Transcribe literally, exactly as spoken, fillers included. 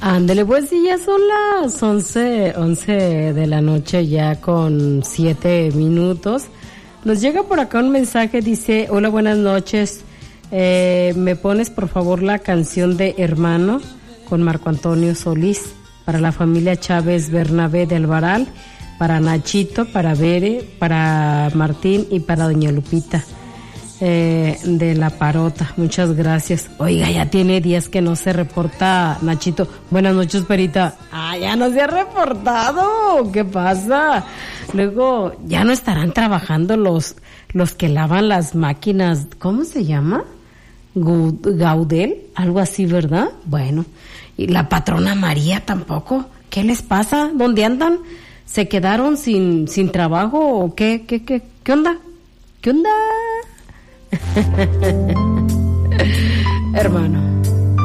Ándele, pues sí, ya son las once, once de la noche ya con siete minutos. Nos llega por acá un mensaje, dice, hola, buenas noches, eh, me pones por favor la canción de Hermano con Marco Antonio Solís para la familia Chávez Bernabé del Varal, para Nachito, para Bere, para Martín y para doña Lupita. Eh, de La Parota, muchas gracias. Oiga, ya tiene días que no se reporta Nachito. Buenas noches, Perita. Ah, ya no se ha reportado. ¿Qué pasa? Luego, ya no estarán trabajando los los que lavan las máquinas. ¿Cómo se llama? Gaudel, algo así, ¿verdad? Bueno, y la patrona María tampoco. ¿Qué les pasa? ¿Dónde andan? ¿Se quedaron sin sin trabajo o qué? ¿Qué qué qué onda? ¿Qué onda? Hermano.